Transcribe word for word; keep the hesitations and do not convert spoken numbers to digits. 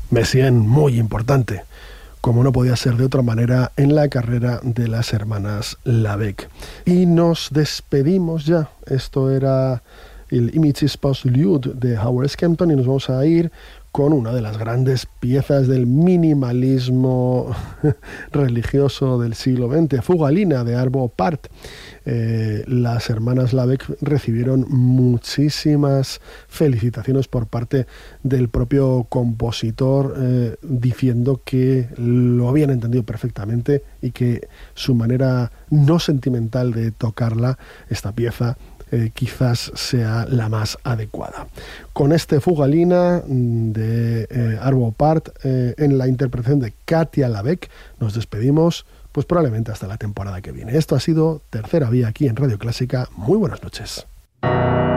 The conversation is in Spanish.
Messiaen muy importante, como no podía ser de otra manera en la carrera de las hermanas Lavec. Y nos despedimos ya. Esto era el Images Postlude de Howard Skempton y nos vamos a ir con una de las grandes piezas del minimalismo religioso del siglo veinte, Fugalina de Arvo Pärt. Eh, las hermanas Lavec recibieron muchísimas felicitaciones por parte del propio compositor, eh, diciendo que lo habían entendido perfectamente y que su manera no sentimental de tocarla, esta pieza, Eh, quizás sea la más adecuada. Con este Fugalina de eh, Arvo Pärt eh, en la interpretación de Katia Lavec nos despedimos, pues probablemente hasta la temporada que viene. Esto ha sido Tercera Vía aquí en Radio Clásica. Muy buenas noches.